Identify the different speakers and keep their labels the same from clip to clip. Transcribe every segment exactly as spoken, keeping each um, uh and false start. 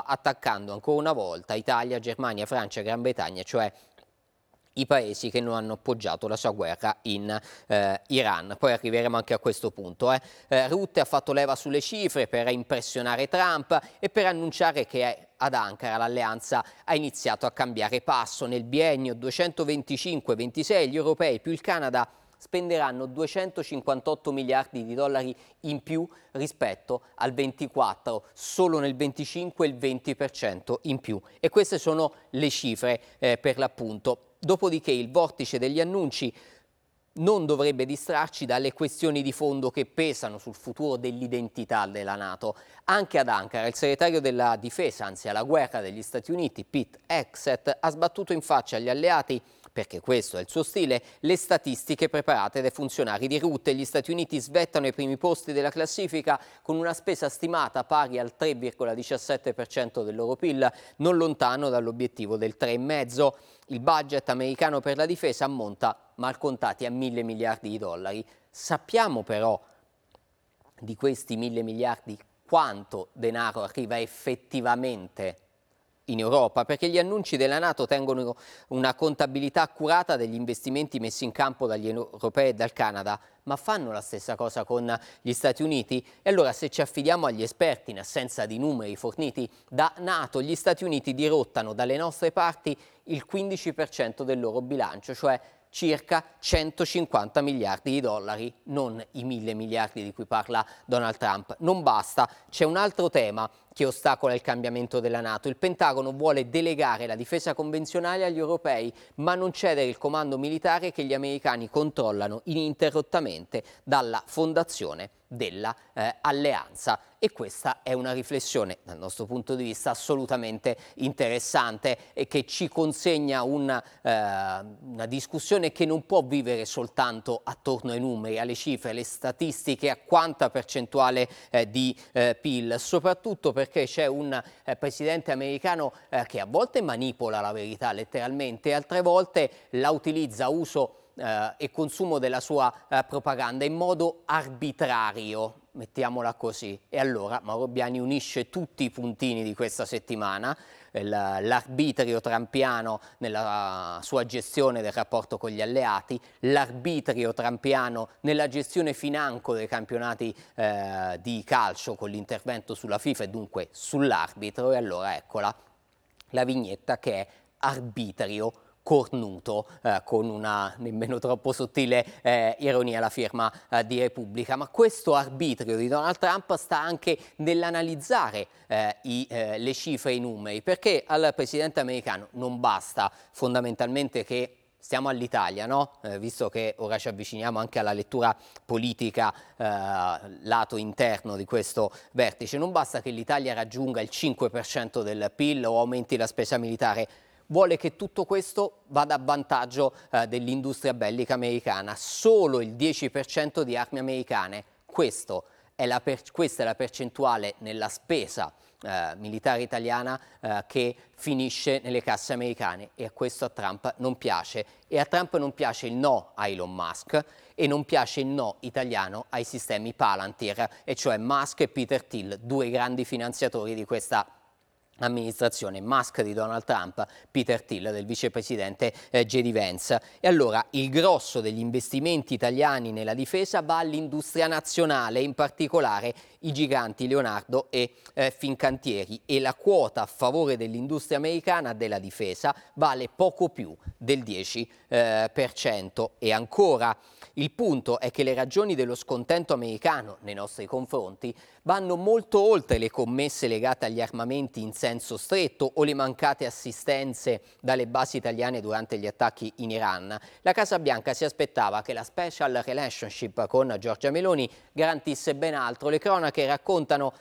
Speaker 1: attaccando ancora una volta Italia, Germania, Francia, Gran Bretagna, cioè i paesi che non hanno appoggiato la sua guerra in eh, Iran. Poi arriveremo anche a questo punto. Eh. Eh, Rutte ha fatto leva sulle cifre per impressionare Trump e per annunciare che ad Ankara l'alleanza ha iniziato a cambiare passo. Nel biennio duecentoventicinque ventisei gli europei più il Canada spenderanno duecentocinquantotto miliardi di dollari in più rispetto al ventiquattro, solo nel venticinque il venti per cento in più. E queste sono le cifre eh, per l'appunto. Dopodiché il vortice degli annunci non dovrebbe distrarci dalle questioni di fondo che pesano sul futuro dell'identità della NATO. Anche ad Ankara il segretario della difesa, anzi alla guerra degli Stati Uniti, Pete Hegseth, ha sbattuto in faccia agli alleati, perché questo è il suo stile, le statistiche preparate dai funzionari di Rutte. Gli Stati Uniti svettano ai primi posti della classifica con una spesa stimata pari al tre virgola diciassette per cento del loro P I L, non lontano dall'obiettivo del tre virgola cinque per cento. Il budget americano per la difesa ammonta, mal contati, a mille miliardi di dollari. Sappiamo però di questi mille miliardi quanto denaro arriva effettivamente in Europa, perché gli annunci della NATO tengono una contabilità accurata degli investimenti messi in campo dagli europei e dal Canada, ma fanno la stessa cosa con gli Stati Uniti? E allora, se ci affidiamo agli esperti, in assenza di numeri forniti da NATO, gli Stati Uniti dirottano dalle nostre parti il quindici per cento del loro bilancio, cioè circa centocinquanta miliardi di dollari, non i mille miliardi di cui parla Donald Trump. Non basta, c'è un altro tema che ostacola il cambiamento della NATO. Il Pentagono vuole delegare la difesa convenzionale agli europei, ma non cedere il comando militare che gli americani controllano ininterrottamente dalla fondazione della eh, alleanza. E questa è una riflessione, dal nostro punto di vista, assolutamente interessante e che ci consegna una, eh, una discussione che non può vivere soltanto attorno ai numeri, alle cifre, alle statistiche, a quanta percentuale eh, di eh, P I L, soprattutto perché c'è un eh, presidente americano eh, che a volte manipola la verità letteralmente, altre volte la utilizza a uso Eh, e consumo della sua eh, propaganda in modo arbitrario, mettiamola così. E allora Mauro Biani unisce tutti i puntini di questa settimana, l'arbitrio trampiano nella sua gestione del rapporto con gli alleati, l'arbitrio trampiano nella gestione financo dei campionati eh, di calcio con l'intervento sulla FIFA e dunque sull'arbitro. E allora eccola la vignetta che è arbitrio cornuto, eh, con una nemmeno troppo sottile eh, ironia alla firma eh, di Repubblica. Ma questo arbitrio di Donald Trump sta anche nell'analizzare eh, i, eh, le cifre e i numeri, perché al presidente americano non basta fondamentalmente che stiamo all'Italia, no? Eh, visto che ora ci avviciniamo anche alla lettura politica eh, lato interno di questo vertice, non basta che l'Italia raggiunga il cinque per cento del P I L o aumenti la spesa militare. Vuole che tutto questo vada a vantaggio eh, dell'industria bellica americana, solo il dieci per cento di armi americane. Questo è la per, questa è la percentuale nella spesa eh, militare italiana eh, che finisce nelle casse americane, e a questo a Trump non piace. E a Trump non piace il no a Elon Musk e non piace il no italiano ai sistemi Palantir, e cioè Musk e Peter Thiel, due grandi finanziatori di questa amministrazione, Musk di Donald Trump, Peter Thiel del vicepresidente eh, J D Vance. E allora il grosso degli investimenti italiani nella difesa va all'industria nazionale, in particolare i giganti Leonardo e eh, Fincantieri, e la quota a favore dell'industria americana della difesa vale poco più del dieci per cento. E ancora, il punto è che le ragioni dello scontento americano nei nostri confronti vanno molto oltre le commesse legate agli armamenti in senso stretto o le mancate assistenze dalle basi italiane durante gli attacchi in Iran. La Casa Bianca si aspettava che la special relationship con Giorgia Meloni garantisse ben altro. Le cronache raccontano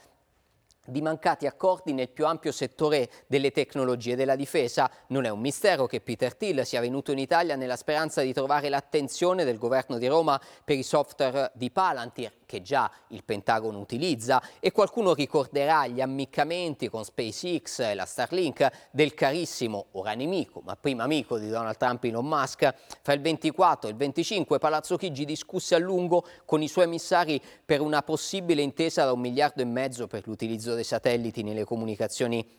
Speaker 1: di mancati accordi nel più ampio settore delle tecnologie della difesa. Non è un mistero che Peter Thiel sia venuto in Italia nella speranza di trovare l'attenzione del governo di Roma per i software di Palantir, che già il Pentagono utilizza, e qualcuno ricorderà gli ammiccamenti con SpaceX e la Starlink del carissimo, ora nemico, ma prima amico di Donald Trump, Elon Musk. Fra il ventiquattro e il venticinque Palazzo Chigi discusse a lungo con i suoi emissari per una possibile intesa da un miliardo e mezzo per l'utilizzo dei satelliti nelle comunicazioni